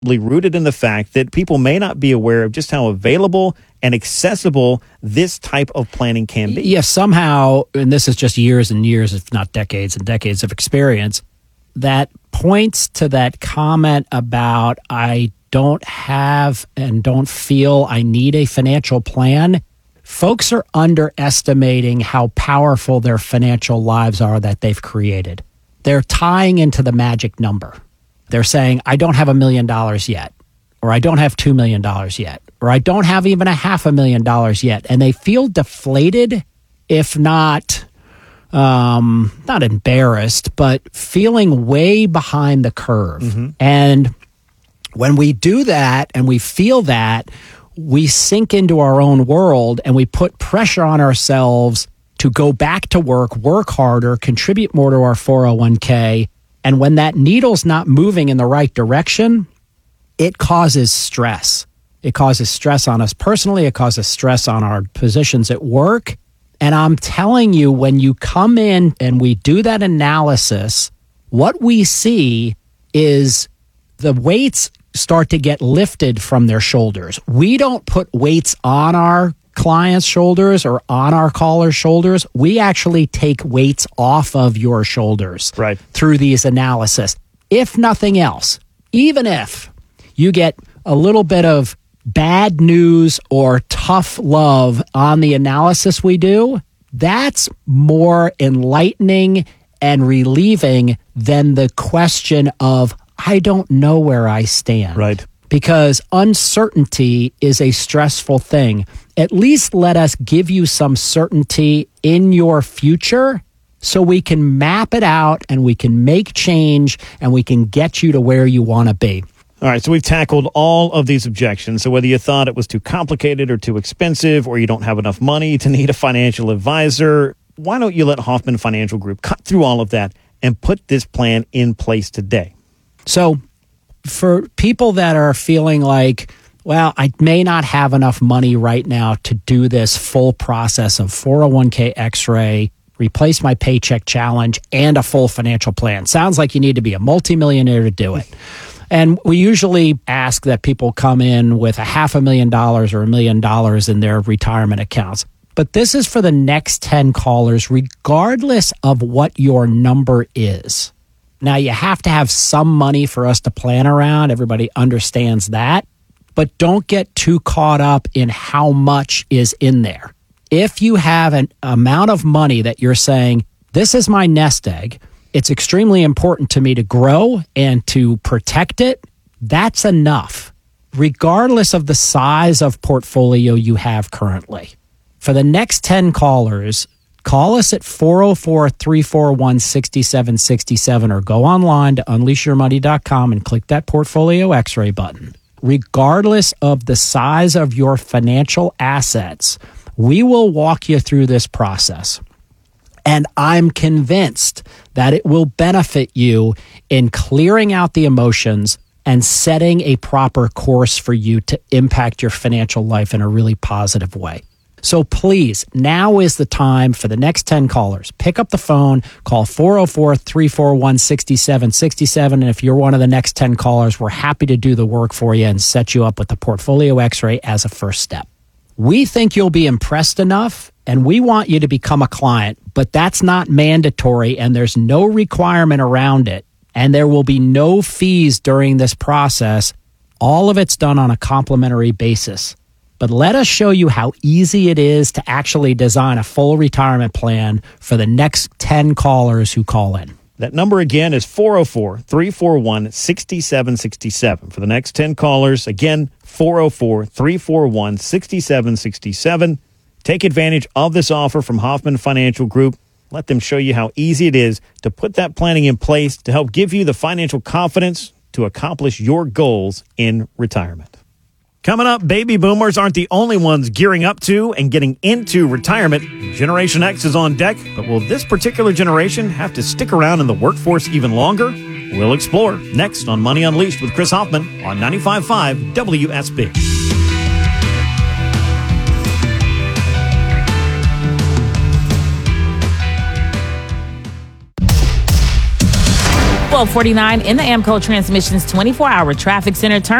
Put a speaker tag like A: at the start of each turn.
A: rooted in the fact that people may not be aware of just how available and accessible this type of planning can be.
B: Yes, somehow, and this is just years and years, if not decades and decades of experience, that points to that comment about I don't have and don't feel I need a financial plan. Folks are underestimating how powerful their financial lives are that they've created. They're tying into the magic number. They're saying, I don't have $1 million yet, or I don't have $2 million yet, or I don't have even $500,000 yet. And they feel deflated, if not embarrassed, but feeling way behind the curve. Mm-hmm. And when we do that and we feel that, we sink into our own world and we put pressure on ourselves to go back to work harder, contribute more to our 401k. And when that needle's not moving in the right direction, it causes stress. It causes stress on us personally. It causes stress on our positions at work. And I'm telling you, when you come in and we do that analysis, what we see is the weights start to get lifted from their shoulders. We don't put weights on our clients' shoulders or on our callers' shoulders. We actually take weights off of your shoulders through these analysis. If nothing else, even if you get a little bit of bad news or tough love on the analysis we do, that's more enlightening and relieving than the question of, I don't know where I stand.
A: Right.
B: Because uncertainty is a stressful thing. At least let us give you some certainty in your future so we can map it out and we can make change and we can get you to where you want to be.
A: All right, so we've tackled all of these objections. So whether you thought it was too complicated or too expensive, or you don't have enough money to need a financial advisor, why don't you let Hoffman Financial Group cut through all of that and put this plan in place today?
B: So for people that are feeling like, well, I may not have enough money right now to do this full process of 401k X-ray, replace my paycheck challenge, and a full financial plan. Sounds like you need to be a multimillionaire to do it. And we usually ask that people come in with $500,000 or $1 million in their retirement accounts. But this is for the next 10 callers, regardless of what your number is. Now, you have to have some money for us to plan around. Everybody understands that. But don't get too caught up in how much is in there. If you have an amount of money that you're saying, this is my nest egg, it's extremely important to me to grow and to protect it, that's enough, regardless of the size of portfolio you have currently. For the next 10 callers, call us at 404-341-6767 or go online to unleashyourmoney.com and click that Portfolio X-ray button. Regardless of the size of your financial assets, we will walk you through this process. And I'm convinced that it will benefit you in clearing out the emotions and setting a proper course for you to impact your financial life in a really positive way. So please, now is the time for the next 10 callers. Pick up the phone, call 404-341-6767. And if you're one of the next 10 callers, we're happy to do the work for you and set you up with the Portfolio X-ray as a first step. We think you'll be impressed enough, and we want you to become a client, but that's not mandatory, and there's no requirement around it, and there will be no fees during this process. All of it's done on a complimentary basis. But let us show you how easy it is to actually design a full retirement plan for the next 10 callers who call in.
A: That number again is 404-341-6767. For the next 10 callers, again, 404-341-6767. Take advantage of this offer from Hoffman Financial Group. Let them show you how easy it is to put that planning in place to help give you the financial confidence to accomplish your goals in retirement. Coming up, baby boomers aren't the only ones gearing up to and getting into retirement. Generation X is on deck, but will this particular generation have to stick around in the workforce even longer? We'll explore next on Money Unleashed with Chris Hoffman on 95.5 WSB.
C: 1249 in the Amco Transmissions 24-hour traffic center. Turn